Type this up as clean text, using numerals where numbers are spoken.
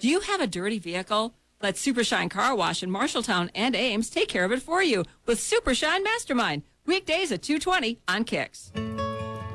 Do you have a dirty vehicle? Let Super Shine Car Wash in Marshalltown and Ames take care of it for you with Super Shine Mastermind. Weekdays at 2:20 on Kicks.